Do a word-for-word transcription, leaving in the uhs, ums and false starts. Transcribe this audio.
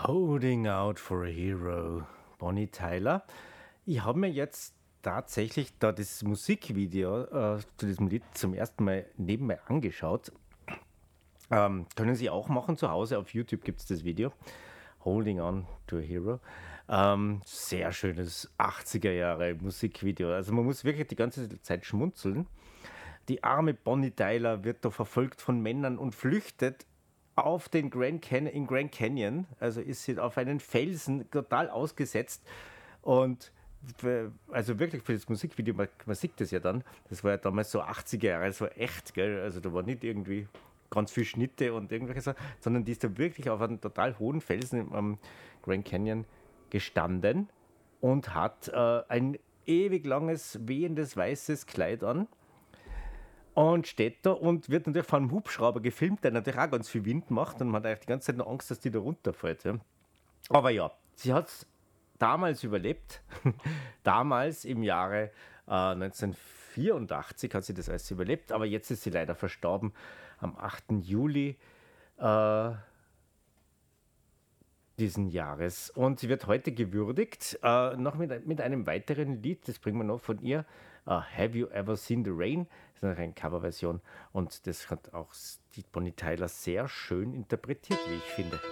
Holding Out for a Hero, Bonnie Tyler. Ich habe mir jetzt tatsächlich da das Musikvideo äh, zu diesem Lied zum ersten Mal nebenbei angeschaut. Ähm, können Sie auch machen zu Hause, auf YouTube gibt es das Video. Holding On to a Hero. Ähm, sehr schönes achtziger Jahre Musikvideo. Also man muss wirklich die ganze Zeit schmunzeln. Die arme Bonnie Tyler wird da verfolgt von Männern und flüchtet auf den Grand Canyon, in Grand Canyon. Also ist sie auf einen Felsen total ausgesetzt. Und für, also wirklich für das Musikvideo, man, man sieht das ja dann, das war ja damals so achtziger Jahre, das war echt, gell? Also da war nicht irgendwie ganz viel Schnitte und irgendwelche Sachen, sondern die ist da wirklich auf einem total hohen Felsen am Grand Canyon gestanden und hat äh, ein ewig langes, wehendes weißes Kleid an und steht da und wird natürlich von einem Hubschrauber gefilmt, der natürlich auch ganz viel Wind macht und man hat eigentlich die ganze Zeit noch Angst, dass die da runterfällt. Ja. Aber ja, sie hat es damals überlebt. Damals im Jahre äh, neunzehnhundertvierundachtzig hat sie das alles überlebt, aber jetzt ist sie leider verstorben am achten Juli äh, diesen Jahres. Und sie wird heute gewürdigt, äh, noch mit, mit einem weiteren Lied, das bringen wir noch von ihr. Uh, Have You Ever Seen the Rain? Das ist eine Coverversion und das hat auch die Bonnie Tyler sehr schön interpretiert, wie ich finde.